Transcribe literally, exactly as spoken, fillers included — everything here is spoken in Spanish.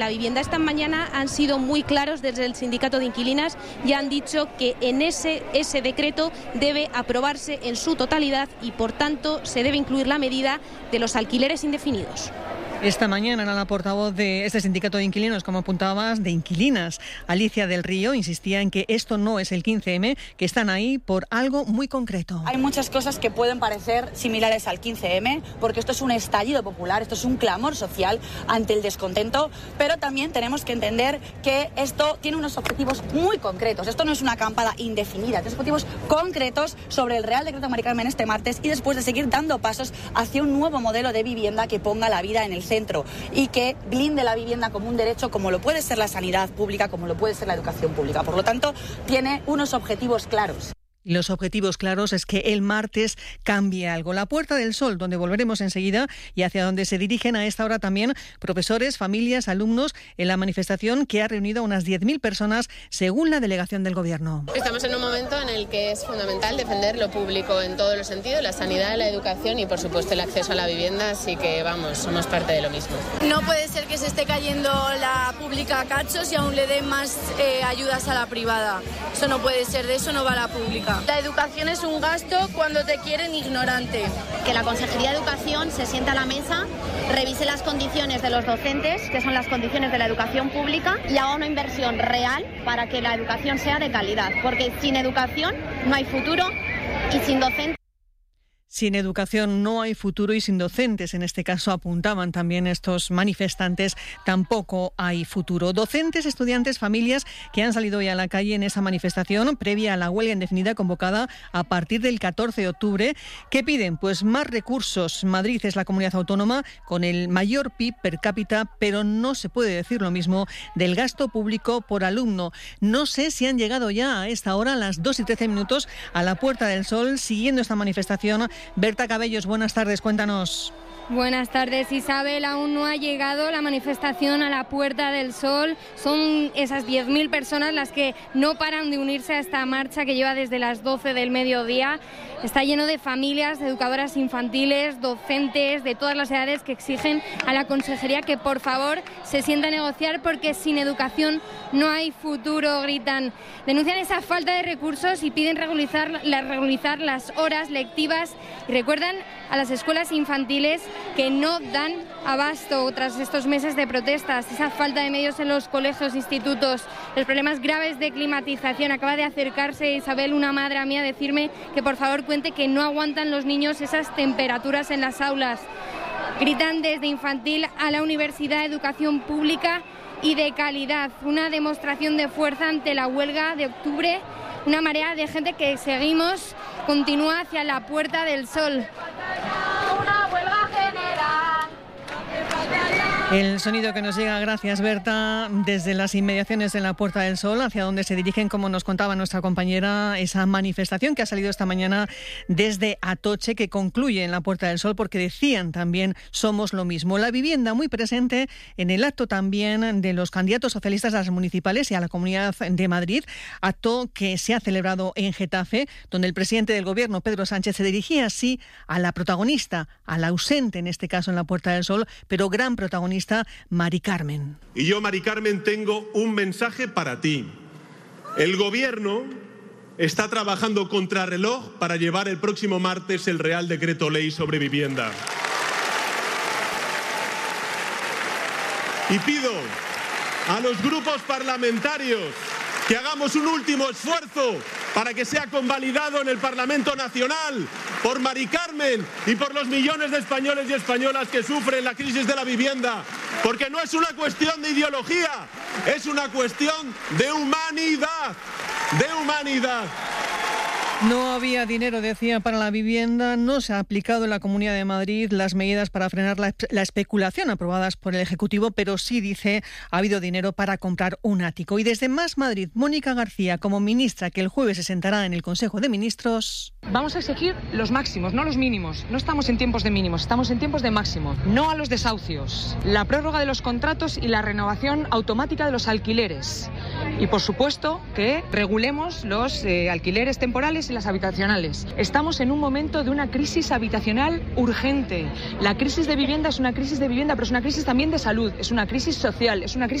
La vivienda esta mañana han sido muy claros desde el sindicato de inquilinas y han dicho que en ese, ese decreto debe aprobarse en su totalidad y por tanto se debe incluir la medida de los alquileres indefinidos. Esta mañana era la portavoz de este sindicato de inquilinos, como apuntabas, de inquilinas. Alicia del Río insistía en que esto no es el quince eme, que están ahí por algo muy concreto. Hay muchas cosas que pueden parecer similares al quince eme, porque esto es un estallido popular, esto es un clamor social ante el descontento, pero también tenemos que entender que esto tiene unos objetivos muy concretos. Esto no es una acampada indefinida, tiene objetivos concretos sobre el Real Decreto Mari Carmen este martes y después de seguir dando pasos hacia un nuevo modelo de vivienda que ponga la vida en el centro y que blinde la vivienda como un derecho, como lo puede ser la sanidad pública, como lo puede ser la educación pública. Por lo tanto, tiene unos objetivos claros. Y los objetivos claros es que el martes cambie algo. La Puerta del Sol, donde volveremos enseguida y hacia donde se dirigen a esta hora también profesores, familias, alumnos, en la manifestación que ha reunido a unas diez mil personas según la delegación del Gobierno. Estamos en un momento en el que es fundamental defender lo público en todos los sentidos, la sanidad, la educación y por supuesto el acceso a la vivienda, así que vamos, somos parte de lo mismo. No puede ser que se esté cayendo la pública a cachos y aún le den más eh, ayudas a la privada. Eso no puede ser, de eso no va la pública. La educación es un gasto cuando te quieren ignorante. Que la Consejería de Educación se sienta a la mesa, revise las condiciones de los docentes, que son las condiciones de la educación pública, y haga una inversión real para que la educación sea de calidad. Porque sin educación no hay futuro y sin docentes. Sin educación no hay futuro y sin docentes, en este caso apuntaban también estos manifestantes, tampoco hay futuro. Docentes, estudiantes, familias que han salido hoy a la calle en esa manifestación previa a la huelga indefinida convocada a partir del catorce de octubre. ¿Qué piden? Pues más recursos. Madrid es la comunidad autónoma con el mayor P I B per cápita, pero no se puede decir lo mismo del gasto público por alumno. No sé si han llegado ya a esta hora, a las dos y trece minutos, a la Puerta del Sol, siguiendo esta manifestación. Berta Cabellos, buenas tardes, cuéntanos. Buenas tardes, Isabel. Aún no ha llegado la manifestación a la Puerta del Sol. Son esas diez mil personas las que no paran de unirse a esta marcha que lleva desde las doce del mediodía. Está lleno de familias, de educadoras infantiles, docentes de todas las edades que exigen a la Consejería que por favor se sienta a negociar porque sin educación no hay futuro, gritan. Denuncian esa falta de recursos y piden regularizar, la, regularizar las horas lectivas y recuerdan a las escuelas infantiles que no dan abasto tras estos meses de protestas, esa falta de medios en los colegios, institutos, los problemas graves de climatización. Acaba de acercarse Isabel, una madre a mí, a decirme que por favor cuente que no aguantan los niños esas temperaturas en las aulas. Gritan desde infantil a la Universidad de Educación Pública y de calidad. Una demostración de fuerza ante la huelga de octubre. Una marea de gente que seguimos continúa hacia la Puerta del Sol. Una huelga general. El sonido que nos llega, gracias Berta, desde las inmediaciones de la Puerta del Sol, hacia donde se dirigen, como nos contaba nuestra compañera, esa manifestación que ha salido esta mañana desde Atoche, que concluye en la Puerta del Sol, porque decían también somos lo mismo. La vivienda muy presente en el acto también de los candidatos socialistas a las municipales y a la Comunidad de Madrid, acto que se ha celebrado en Getafe, donde el presidente del Gobierno, Pedro Sánchez, se dirigía así a la protagonista, a la ausente en este caso en la Puerta del Sol, pero gran protagonista, Mari Carmen. Y yo, Mari Carmen, tengo un mensaje para ti. El Gobierno está trabajando contrarreloj para llevar el próximo martes el Real Decreto Ley sobre vivienda. Y pido a los grupos parlamentarios que hagamos un último esfuerzo para que sea convalidado en el Parlamento Nacional por Mari Carmen y por los millones de españoles y españolas que sufren la crisis de la vivienda, porque no es una cuestión de ideología, es una cuestión de humanidad, de humanidad. No había dinero, decía, para la vivienda. No se ha aplicado en la Comunidad de Madrid las medidas para frenar la, la especulación aprobadas por el Ejecutivo, pero sí, dice, ha habido dinero para comprar un ático. Y desde Más Madrid, Mónica García, como ministra, que el jueves se sentará en el Consejo de Ministros. Vamos a exigir los máximos, no los mínimos. No estamos en tiempos de mínimos, estamos en tiempos de máximos. No a los desahucios, la prórroga de los contratos y la renovación automática de los alquileres. Y, por supuesto, que regulemos los eh, alquileres temporales y las habitacionales. Estamos en un momento de una crisis habitacional urgente. La crisis de vivienda es una crisis de vivienda, pero es una crisis también de salud, es una crisis social, es una crisis